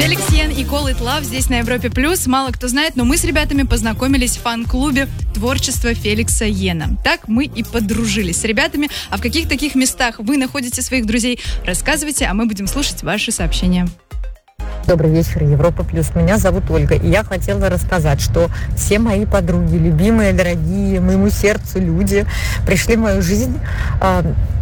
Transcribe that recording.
Феликс Йен и Call It Love здесь на Европе Плюс. Мало кто знает, но мы с ребятами познакомились в фан-клубе творчества Феликса Йена. Так мы и подружились с ребятами. А в каких таких местах вы находите своих друзей? Рассказывайте, а мы будем слушать ваши сообщения. Добрый вечер, Европа Плюс. Меня зовут Ольга, и я хотела рассказать, что все мои подруги, любимые, дорогие, моему сердцу люди пришли в мою жизнь